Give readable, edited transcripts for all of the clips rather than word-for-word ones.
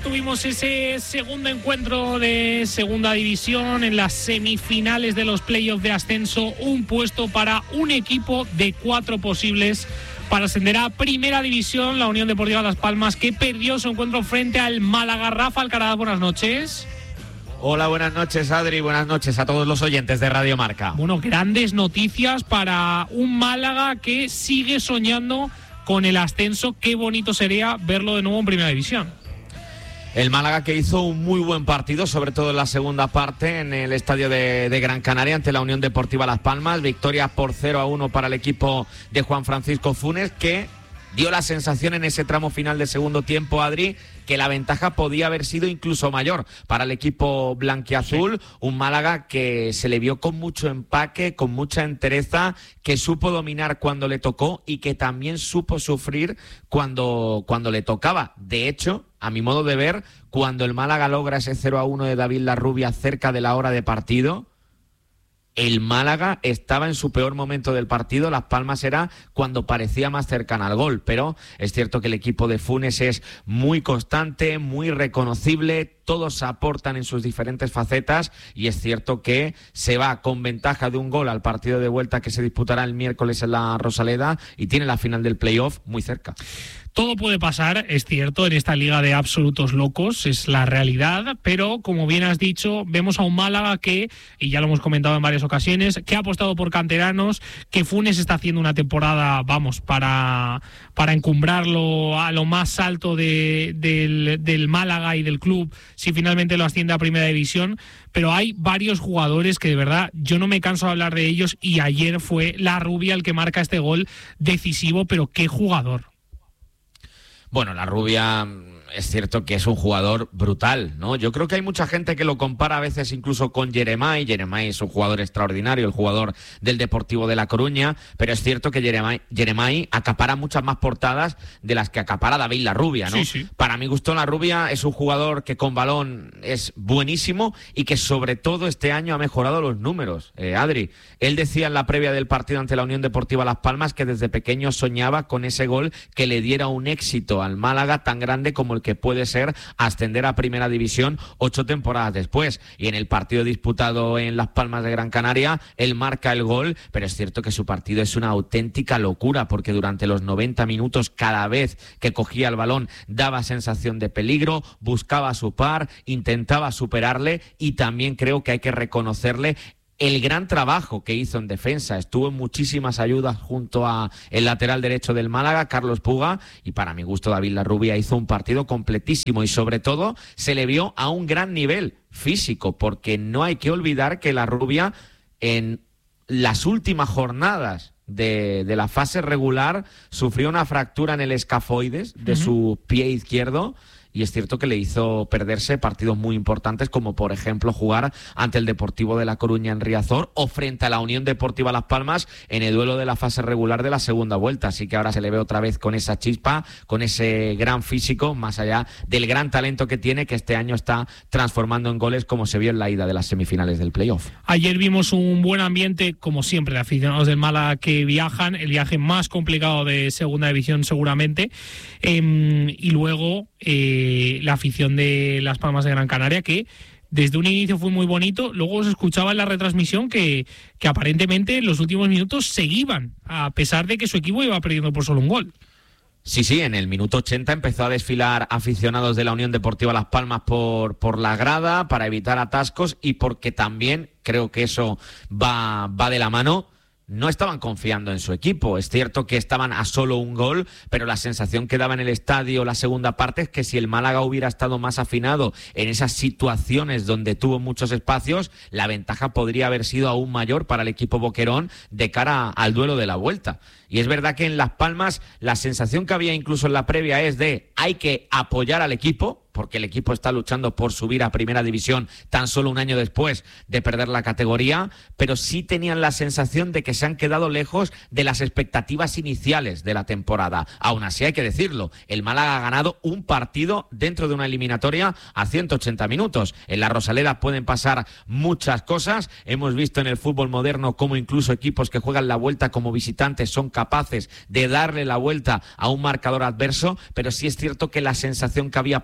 tuvimos ese segundo encuentro de segunda división en las semifinales de los playoffs de ascenso. Un puesto para un equipo de 4 posibles para ascender a primera división, la Unión Deportiva Las Palmas, que perdió su encuentro frente al Málaga. Rafa Alcaraz, buenas noches. Hola, buenas noches, Adri, buenas noches a todos los oyentes de Radio Marca. Bueno, grandes noticias para un Málaga que sigue soñando con el ascenso. Qué bonito sería verlo de nuevo en primera división. El Málaga, que hizo un muy buen partido, sobre todo en la segunda parte, en el estadio de Gran Canaria ante la Unión Deportiva Las Palmas. Victoria por 0-1 para el equipo de Juan Francisco Funes, que dio la sensación en ese tramo final de segundo tiempo, Adri, que la ventaja podía haber sido incluso mayor para el equipo blanquiazul. Sí. Un Málaga que se le vio con mucho empaque, con mucha entereza, que supo dominar cuando le tocó y que también supo sufrir cuando le tocaba. De hecho, a mi modo de ver, cuando el Málaga logra ese 0-1 de David Larrubia cerca de la hora de partido, el Málaga estaba en su peor momento del partido. Las Palmas era cuando parecía más cercana al gol, pero es cierto que el equipo de Funes es muy constante, muy reconocible, todos aportan en sus diferentes facetas y es cierto que se va con ventaja de un gol al partido de vuelta que se disputará el miércoles en la Rosaleda y tiene la final del playoff muy cerca. Todo puede pasar, es cierto, en esta liga de absolutos locos, es la realidad, pero como bien has dicho, vemos a un Málaga que, y ya lo hemos comentado en varias ocasiones, que ha apostado por canteranos, que Funes está haciendo una temporada, vamos, para encumbrarlo a lo más alto del Málaga y del club, si finalmente lo asciende a primera división, pero hay varios jugadores que de verdad yo no me canso de hablar de ellos y ayer fue Larrubia el que marca este gol decisivo, pero qué jugador. Bueno, Larrubia es cierto que es un jugador brutal, ¿no? Yo creo que hay mucha gente que lo compara a veces incluso con Jeremai. Jeremai es un jugador extraordinario, el jugador del Deportivo de La Coruña, pero es cierto que Jeremai acapara muchas más portadas de las que acapara David Larrubia, ¿no? Sí, sí. Para mi gusto, Larrubia es un jugador que con balón es buenísimo y que sobre todo este año ha mejorado los números. Adri, él decía en la previa del partido ante la Unión Deportiva Las Palmas que desde pequeño soñaba con ese gol que le diera un éxito al Málaga tan grande como el que puede ser ascender a primera división 8 temporadas después. Y en el partido disputado en Las Palmas de Gran Canaria, él marca el gol, pero es cierto que su partido es una auténtica locura, porque durante los 90 minutos, cada vez que cogía el balón, daba sensación de peligro, buscaba a su par, intentaba superarle, y también creo que hay que reconocerle el gran trabajo que hizo en defensa. Estuvo en muchísimas ayudas junto a el lateral derecho del Málaga, Carlos Puga, y para mi gusto David Larrubia hizo un partido completísimo y sobre todo se le vio a un gran nivel físico, porque no hay que olvidar que Larrubia en las últimas jornadas de la fase regular sufrió una fractura en el escafoides de su pie izquierdo. Y es cierto que le hizo perderse partidos muy importantes, como por ejemplo jugar ante el Deportivo de La Coruña en Riazor o frente a la Unión Deportiva Las Palmas en el duelo de la fase regular de la segunda vuelta. Así que ahora se le ve otra vez con esa chispa, con ese gran físico, más allá del gran talento que tiene, que este año está transformando en goles, como se vio en la ida de las semifinales del playoff. Ayer vimos un buen ambiente, como siempre, de aficionados del Málaga que viajan, el viaje más complicado de segunda división seguramente, y luego la afición de Las Palmas de Gran Canaria, que desde un inicio fue muy bonito. Luego se escuchaba en la retransmisión que aparentemente en los últimos minutos seguían, a pesar de que su equipo iba perdiendo por solo un gol. Sí, en el minuto 80 empezó a desfilar aficionados de la Unión Deportiva Las Palmas por la grada para evitar atascos, y porque también creo que eso va de la mano. No estaban confiando en su equipo. Es cierto que estaban a solo un gol, pero la sensación que daba en el estadio la segunda parte es que si el Málaga hubiera estado más afinado en esas situaciones donde tuvo muchos espacios, la ventaja podría haber sido aún mayor para el equipo boquerón de cara al duelo de la vuelta. Y es verdad que en Las Palmas la sensación que había incluso en la previa es de hay que apoyar al equipo, porque el equipo está luchando por subir a primera división tan solo un año después de perder la categoría, pero sí tenían la sensación de que se han quedado lejos de las expectativas iniciales de la temporada. Aún así hay que decirlo, el Málaga ha ganado un partido dentro de una eliminatoria a 180 minutos. En la Rosaleda pueden pasar muchas cosas. Hemos visto en el fútbol moderno cómo incluso equipos que juegan la vuelta como visitantes son capaces de darle la vuelta a un marcador adverso, pero sí es cierto que la sensación que había por parte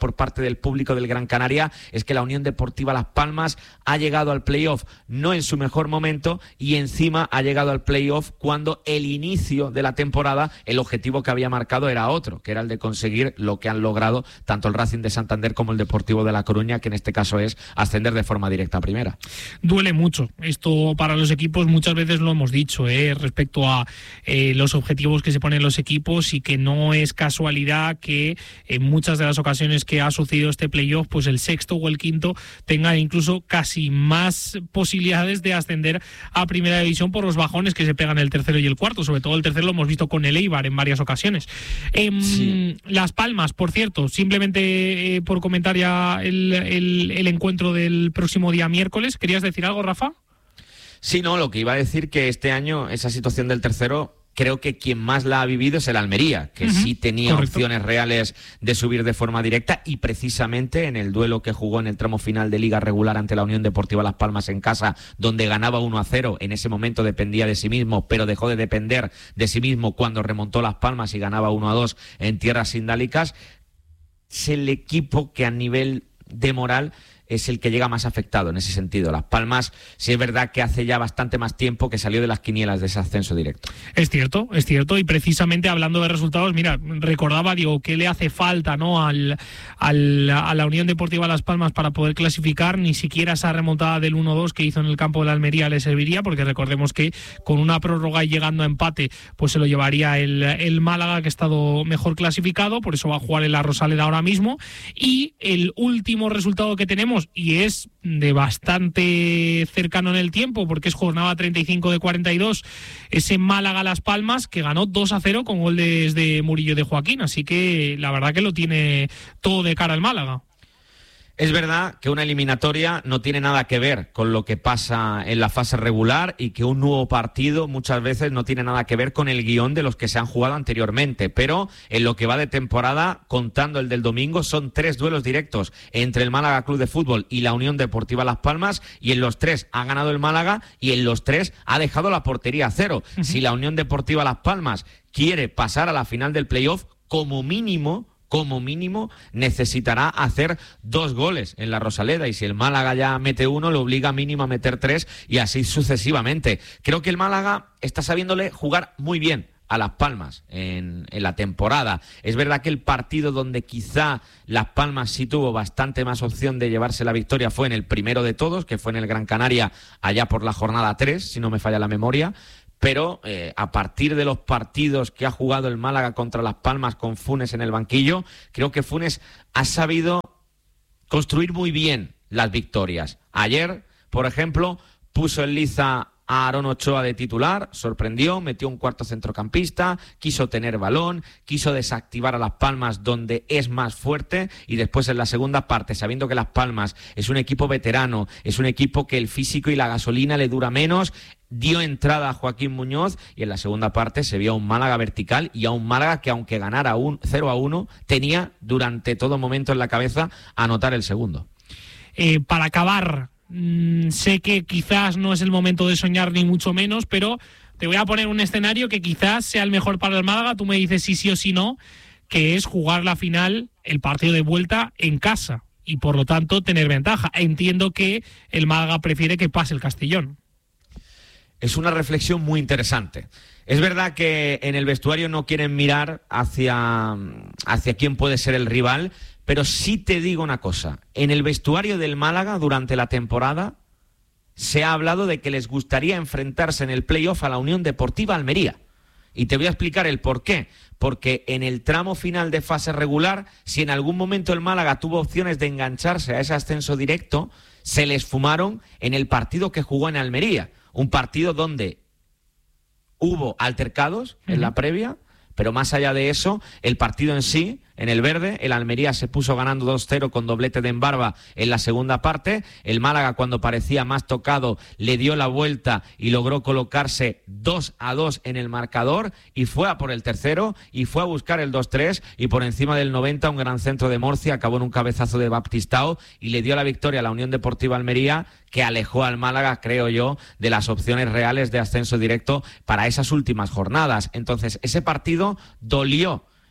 del público del Gran Canaria es que la Unión Deportiva Las Palmas ha llegado al playoff no en su mejor momento y encima ha llegado al playoff cuando el inicio de la temporada el objetivo que había marcado era otro, que era el de conseguir lo que han logrado tanto el Racing de Santander como el Deportivo de La Coruña, que en este caso es ascender de forma directa a primera. Duele mucho esto para los equipos, muchas veces lo hemos dicho, respecto a los objetivos que se ponen los equipos, y que no es casualidad que en muchas de las ocasiones que ha sucedido este playoff, pues el sexto o el quinto tenga incluso casi más posibilidades de ascender a primera división por los bajones que se pegan el tercero y el cuarto. Sobre todo el tercero lo hemos visto con el Eibar en varias ocasiones. Sí. Las Palmas, por cierto, simplemente por comentar ya el encuentro del próximo día miércoles. ¿Querías decir algo, Rafa? Sí, no, lo que iba a decir que este año esa situación del tercero, creo que quien más la ha vivido es el Almería, que sí tenía opciones reales de subir de forma directa, y precisamente en el duelo que jugó en el tramo final de Liga Regular ante la Unión Deportiva Las Palmas en casa, donde ganaba 1-0, en ese momento dependía de sí mismo, pero dejó de depender de sí mismo cuando remontó Las Palmas y ganaba 1-2 en tierras sindálicas. Es el equipo que a nivel de moral es el que llega más afectado en ese sentido. Las Palmas, sí es verdad que hace ya bastante más tiempo que salió de las quinielas de ese ascenso directo. Es cierto, y precisamente hablando de resultados, mira, recordaba, digo, ¿qué le hace falta, no, a la Unión Deportiva Las Palmas para poder clasificar? Ni siquiera esa remontada del 1-2 que hizo en el campo de la Almería le serviría, porque recordemos que con una prórroga y llegando a empate, pues se lo llevaría el Málaga, que ha estado mejor clasificado, por eso va a jugar en la Rosaleda ahora mismo. Y el último resultado que tenemos, y es de bastante cercano en el tiempo, porque es jornada 35 de 42, ese Málaga-Las Palmas, que ganó 2-0 con goles de Murillo y de Joaquín, así que la verdad que lo tiene todo de cara al Málaga. Es verdad que una eliminatoria no tiene nada que ver con lo que pasa en la fase regular, y que un nuevo partido muchas veces no tiene nada que ver con el guión de los que se han jugado anteriormente, pero en lo que va de temporada, contando el del domingo, son 3 duelos directos entre el Málaga Club de Fútbol y la Unión Deportiva Las Palmas, y en los 3 ha ganado el Málaga y en los 3 ha dejado la portería a 0. Si la Unión Deportiva Las Palmas quiere pasar a la final del playoff, como mínimo necesitará hacer 2 goles en la Rosaleda, y si el Málaga ya mete 1, le obliga mínimo a meter 3, y así sucesivamente. Creo que el Málaga está sabiéndole jugar muy bien a Las Palmas en la temporada. Es verdad que el partido donde quizá Las Palmas sí tuvo bastante más opción de llevarse la victoria fue en el primero de todos, que fue en el Gran Canaria, allá por la jornada 3, si no me falla la memoria. Pero a partir de los partidos que ha jugado el Málaga contra Las Palmas con Funes en el banquillo, creo que Funes ha sabido construir muy bien las victorias. Ayer, por ejemplo, puso en liza a Aarón Ochoa de titular, sorprendió, metió un cuarto centrocampista, quiso tener balón, quiso desactivar a Las Palmas donde es más fuerte, y después en la segunda parte, sabiendo que Las Palmas es un equipo veterano, es un equipo que el físico y la gasolina le dura menos, dio entrada a Joaquín Muñoz, y en la segunda parte se vio a un Málaga vertical y a un Málaga que, aunque ganara 0-1, tenía durante todo momento en la cabeza anotar el segundo. Para acabar, sé que quizás no es el momento de soñar ni mucho menos, pero te voy a poner un escenario que quizás sea el mejor para el Málaga. Tú me dices si sí o si no, que es jugar la final, el partido de vuelta en casa, y por lo tanto tener ventaja. Entiendo que el Málaga prefiere que pase el Castellón. Es una reflexión muy interesante. Es verdad que en el vestuario no quieren mirar hacia quién puede ser el rival, pero sí te digo una cosa. En el vestuario del Málaga durante la temporada se ha hablado de que les gustaría enfrentarse en el playoff a la Unión Deportiva Almería. Y te voy a explicar el por qué. Porque en el tramo final de fase regular, si en algún momento el Málaga tuvo opciones de engancharse a ese ascenso directo, se les fumaron en el partido que jugó en Almería. Un partido donde hubo altercados en la previa, pero más allá de eso, el partido en sí, en el verde, el Almería se puso ganando 2-0 con doblete de Embarba en la segunda parte. El Málaga, cuando parecía más tocado, le dio la vuelta y logró colocarse 2-2 en el marcador, y fue a por el tercero y fue a buscar el 2-3, y por encima del 90 un gran centro de Morcia acabó en un cabezazo de Baptistao y le dio la victoria a la Unión Deportiva Almería, que alejó al Málaga, creo yo, de las opciones reales de ascenso directo para esas últimas jornadas. Entonces, ese partido dolió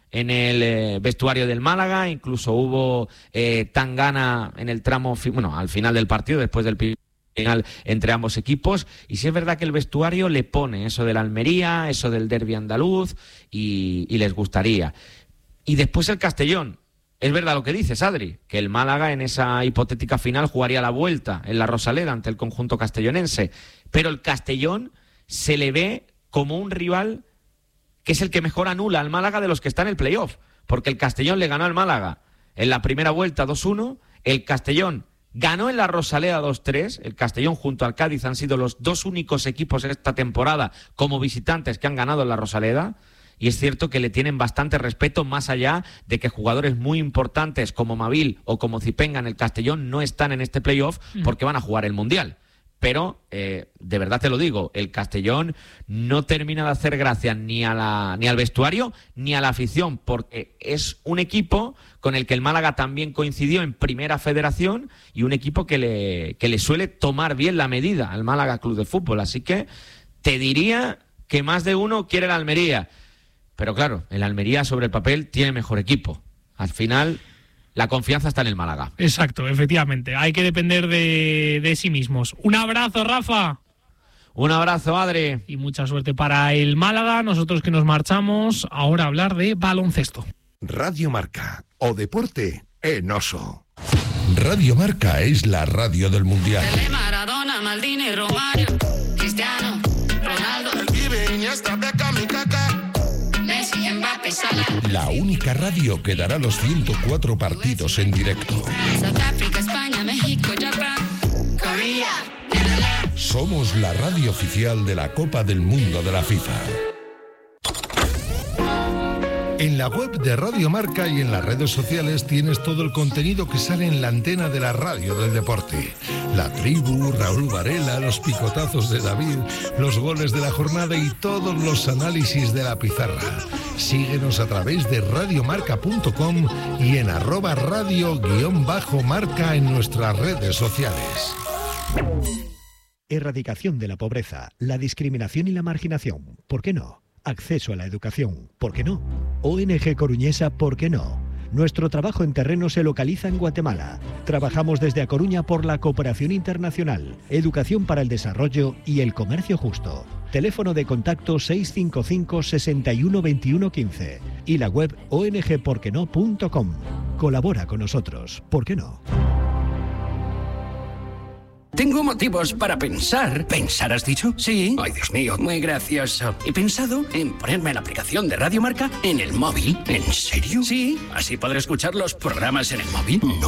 en el vestuario del Málaga, incluso hubo tangana en el tramo, al final del partido, después del final entre ambos equipos, y sí es verdad que el vestuario le pone eso de la Almería, eso del derbi andaluz, y les gustaría. Y después el Castellón. Es verdad lo que dices, Adri, que el Málaga en esa hipotética final jugaría la vuelta en la Rosaleda ante el conjunto castellonense, pero el Castellón se le ve como un rival que es el que mejor anula al Málaga de los que están en el playoff, porque el Castellón le ganó al Málaga en la primera vuelta 2-1, el Castellón ganó en la Rosaleda 2-3, el Castellón junto al Cádiz han sido los dos únicos equipos esta temporada como visitantes que han ganado en la Rosaleda, y es cierto que le tienen bastante respeto, más allá de que jugadores muy importantes como Mavil o como Zipenga en el Castellón no están en este playoff porque van a jugar el Mundial. Pero, de verdad te lo digo, el Castellón no termina de hacer gracia ni al vestuario ni a la afición, porque es un equipo con el que el Málaga también coincidió en Primera Federación y un equipo que le suele tomar bien la medida al Málaga Club de Fútbol. Así que te diría que más de uno quiere la Almería. Pero claro, el Almería sobre el papel tiene mejor equipo. Al final, la confianza está en el Málaga. Exacto, efectivamente. Hay que depender de sí mismos. Un abrazo, Rafa. Un abrazo, Adri. Y mucha suerte para el Málaga. Nosotros que nos marchamos ahora a hablar de baloncesto. Radio Marca, o deporte en Oso. Radio Marca es la radio del Mundial. Maradona, Maldini, Romario, Cristiano, Ronaldo, Iniesta, Beckham y Kaká. La única radio que dará los 104 partidos en directo. Sudáfrica, España, México, Japón, Corea. Somos la radio oficial de la Copa del Mundo de la FIFA. En la web de Radio Marca y en las redes sociales tienes todo el contenido que sale en la antena de la radio del deporte. La tribu, Raúl Varela, los picotazos de David, los goles de la jornada y todos los análisis de la pizarra. Síguenos a través de radiomarca.com y en @radio_marca en nuestras redes sociales. Erradicación de la pobreza, la discriminación y la marginación. ¿Por qué no? Acceso a la educación. ¿Por qué no? ONG Coruñesa. ¿Por qué no? Nuestro trabajo en terreno se localiza en Guatemala. Trabajamos desde A Coruña por la cooperación internacional, educación para el desarrollo y el comercio justo. Teléfono de contacto 655 61 21 15 y la web ongporqueno.com. Colabora con nosotros. ¿Por qué no? Tengo motivos para pensar. ¿Pensar has dicho? Sí. Ay, Dios mío, muy gracioso. He pensado en ponerme la aplicación de Radio Marca en el móvil. ¿En serio? Sí. Así podré escuchar los programas en el móvil. No